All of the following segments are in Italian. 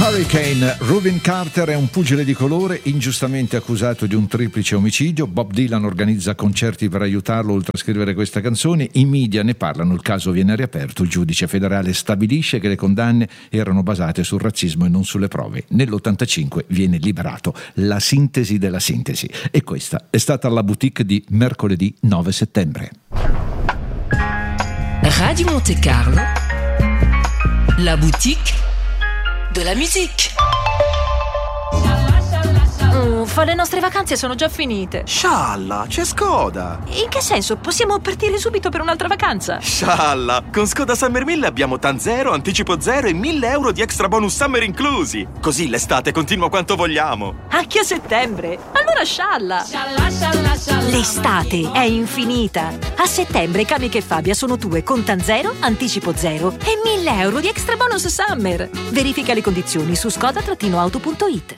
Hurricane. Rubin Carter è un pugile di colore ingiustamente accusato di un triplice omicidio. Bob Dylan organizza concerti per aiutarlo oltre a scrivere questa canzone. I media ne parlano, il caso viene riaperto. Il giudice federale stabilisce che le condanne erano basate sul razzismo e non sulle prove. Nell'85 viene liberato. La sintesi della sintesi. E questa è stata la boutique di mercoledì 9 settembre. Radio Monte Carlo, la boutique de la musique. Uffa, le nostre vacanze sono già finite. Scialla, c'è Skoda. In che senso? Possiamo partire subito per un'altra vacanza? Scialla, con Skoda Summer 1000 abbiamo TAN 0, anticipo 0 e 1.000 euro di extra bonus summer inclusi. Così l'estate continua quanto vogliamo. Anche a settembre? Allora scialla. L'estate è infinita. A settembre Camiche e Fabia sono tue con TAN 0, anticipo 0 e 1.000 euro di extra bonus summer. Verifica le condizioni su skoda-auto.it.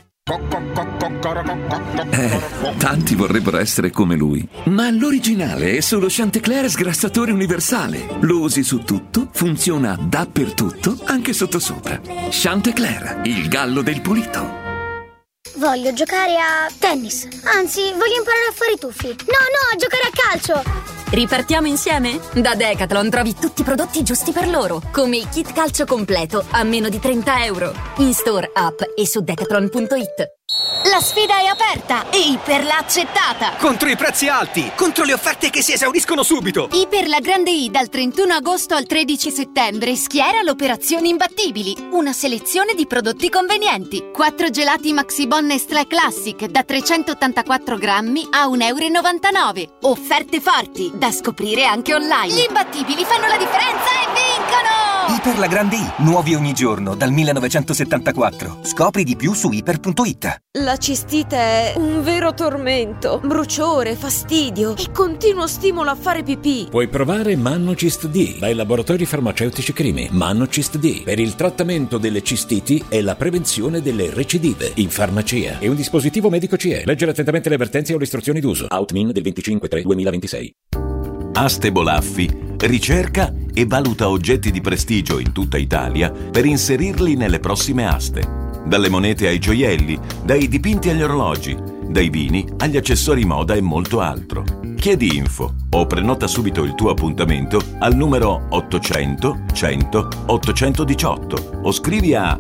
Tanti vorrebbero essere come lui, ma l'originale è solo Chantecler sgrassatore universale. Lo usi su tutto, funziona dappertutto, anche sottosopra. Chantecler, il gallo del pulito. Voglio giocare a tennis. Anzi, voglio imparare a fare i tuffi. No, a giocare a calcio. Ripartiamo insieme? Da Decathlon trovi tutti i prodotti giusti per loro, come il kit calcio completo a meno di 30 euro. In store, app e su decathlon.it. La sfida è aperta e Iper l'ha accettata. Contro i prezzi alti, contro le offerte che si esauriscono subito. Iper la Grande I dal 31 agosto al 13 settembre schiera l'operazione Imbattibili. Una selezione di prodotti convenienti. 4 gelati Maxibon Nestlé Classic da 384 grammi a 1,99 €. Offerte forti da scoprire anche online. Gli imbattibili fanno la differenza e vincono! Iper la Grande I, nuovi ogni giorno dal 1974. Scopri di più su iper.it. La cistite è un vero tormento, bruciore, fastidio e continuo stimolo a fare pipì. Puoi provare Mannocist D dai laboratori farmaceutici Crimi. Mannocist D per il trattamento delle cistiti e la prevenzione delle recidive in farmacia. È un dispositivo medico CE. Leggere attentamente le avvertenze o le istruzioni d'uso. Outmin del 25/3/2026. Aste Bolaffi ricerca e valuta oggetti di prestigio in tutta Italia per inserirli nelle prossime aste. Dalle monete ai gioielli, dai dipinti agli orologi, dai vini agli accessori moda e molto altro. Chiedi info o prenota subito il tuo appuntamento al numero 800 100 818 o scrivi a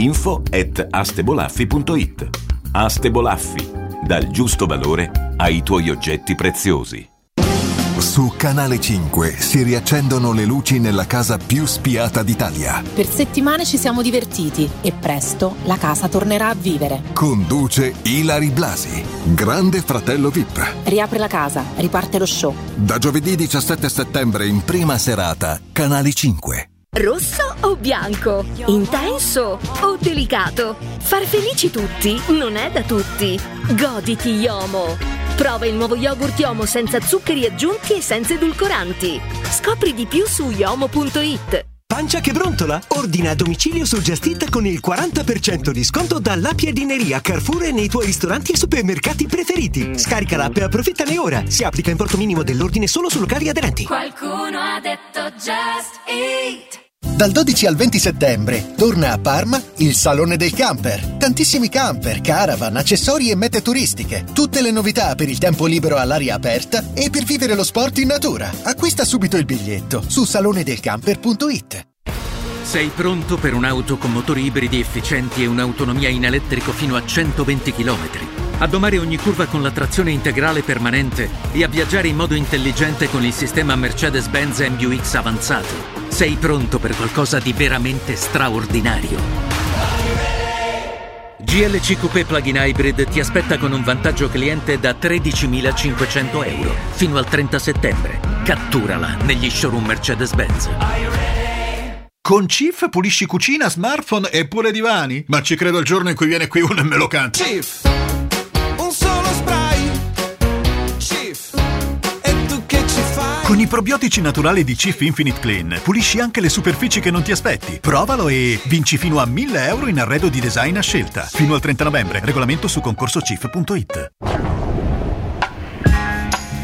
info@astebolaffi.it. Aste Bolaffi, dal giusto valore ai tuoi oggetti preziosi. Su Canale 5 si riaccendono le luci nella casa più spiata d'Italia. Per settimane ci siamo divertiti e presto la casa tornerà a vivere. Conduce Ilary Blasi, Grande Fratello VIP. Riapre la casa, riparte lo show. Da giovedì 17 settembre in prima serata, Canale 5. Rosso o bianco? Intenso o delicato? Far felici tutti non è da tutti. Goditi Yomo. Prova il nuovo yogurt Yomo senza zuccheri aggiunti e senza edulcoranti. Scopri di più su yomo.it. Pancia che brontola? Ordina a domicilio su Just Eat con il 40% di sconto dalla Piadineria Carrefour e nei tuoi ristoranti e supermercati preferiti. Scarica l'app e approfittane ora. Si applica importo minimo dell'ordine solo su locali aderenti. Qualcuno ha detto Just Eat. Dal 12 al 20 settembre torna a Parma il Salone del Camper. Tantissimi camper, caravan, accessori e mete turistiche. Tutte le novità per il tempo libero all'aria aperta e per vivere lo sport in natura. Acquista subito il biglietto su salonedelcamper.it. Sei pronto per un'auto con motori ibridi efficienti e un'autonomia in elettrico fino a 120 km? A domare ogni curva con la trazione integrale permanente e a viaggiare in modo intelligente con il sistema Mercedes-Benz MBUX avanzato. Sei pronto per qualcosa di veramente straordinario. GLC Coupé Plug-in Hybrid ti aspetta con un vantaggio cliente da 13.500 euro fino al 30 settembre. Catturala negli showroom Mercedes-Benz. Con Cif pulisci cucina, smartphone e pure divani? Ma ci credo il giorno in cui viene qui uno e me lo canta. Cif, un solo spray. Cif, e tu che ci fai? Con i probiotici naturali di Cif Infinite Clean pulisci anche le superfici che non ti aspetti. Provalo e vinci fino a 1.000 euro in arredo di design a scelta. Fino al 30 novembre. Regolamento su concorsocif.it.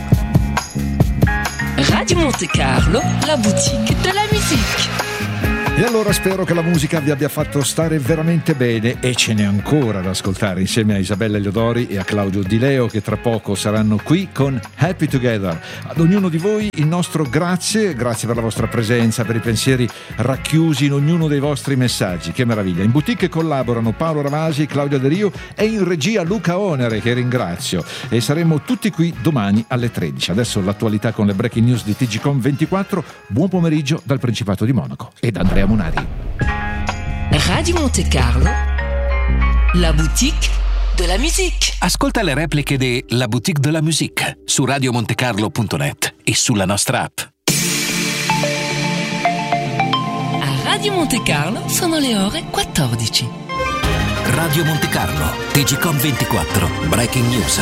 Radio Monte Carlo, la boutique de la musique. E allora spero che la musica vi abbia fatto stare veramente bene, e ce n'è ancora da ascoltare insieme a Isabella Eliodori e a Claudio Di Leo, che tra poco saranno qui con Happy Together. Ad ognuno di voi il nostro grazie per la vostra presenza, per i pensieri racchiusi in ognuno dei vostri messaggi. Che meraviglia. In boutique collaborano Paolo Ravasi, Claudia De Rio e in regia Luca Onere, che ringrazio, e saremo tutti qui domani alle 13. Adesso l'attualità con le breaking news di TGcom 24. Buon pomeriggio dal Principato di Monaco e da Andrea Munari. Radio Monte Carlo, la boutique de la musique. Ascolta le repliche di La Boutique de la Musique su radiomontecarlo.net e sulla nostra app. A Radio Monte Carlo sono le ore 14. Radio Monte Carlo, TGcom 24, breaking news.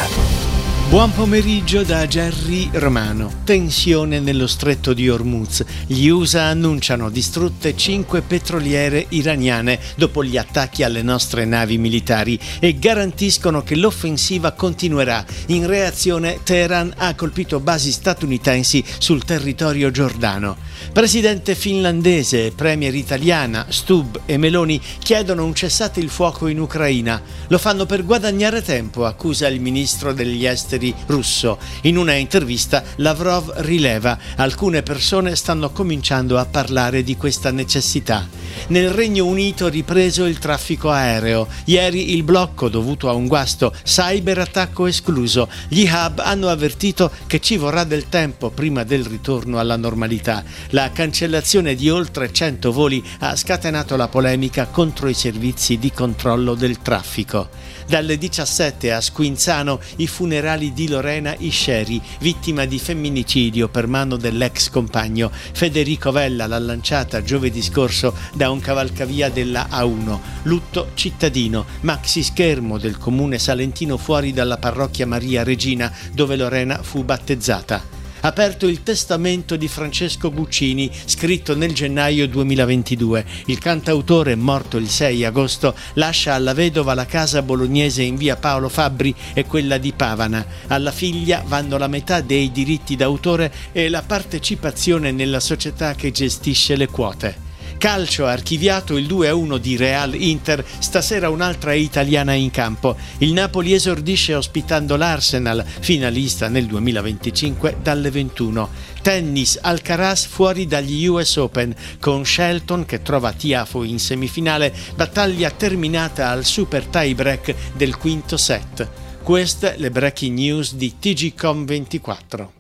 Buon pomeriggio da Gerry Romano. Tensione nello stretto di Hormuz. Gli USA annunciano distrutte 5 petroliere iraniane dopo gli attacchi alle nostre navi militari e garantiscono che l'offensiva continuerà. In reazione, Teheran ha colpito basi statunitensi sul territorio giordano. Presidente finlandese e premier italiana Stubb e Meloni chiedono un cessate il fuoco in Ucraina. Lo fanno per guadagnare tempo, accusa il ministro degli esteri russo. In una intervista Lavrov rileva: alcune persone stanno cominciando a parlare di questa necessità. Nel Regno Unito ripreso il traffico aereo. Ieri il blocco dovuto a un guasto, cyberattacco escluso. Gli hub hanno avvertito che ci vorrà del tempo prima del ritorno alla normalità. La cancellazione di oltre 100 voli ha scatenato la polemica contro i servizi di controllo del traffico. Dalle 17 a Squinzano i funerali di Lorena Isceri, vittima di femminicidio per mano dell'ex compagno. Federico Vella l'ha lanciata giovedì scorso da un cavalcavia della A1. Lutto cittadino, maxi schermo del comune salentino fuori dalla parrocchia Maria Regina, dove Lorena fu battezzata. Aperto il testamento di Francesco Guccini, scritto nel gennaio 2022. Il cantautore, morto il 6 agosto, lascia alla vedova la casa bolognese in via Paolo Fabbri e quella di Pavana. Alla figlia vanno la metà dei diritti d'autore e la partecipazione nella società che gestisce le quote. Calcio, archiviato il 2-1 di Real Inter, stasera un'altra italiana in campo. Il Napoli esordisce ospitando l'Arsenal, finalista nel 2025 dalle 21. Tennis, Alcaraz fuori dagli US Open, con Shelton che trova Tiafoe in semifinale, battaglia terminata al super tie break del quinto set. Queste le breaking news di TGcom 24.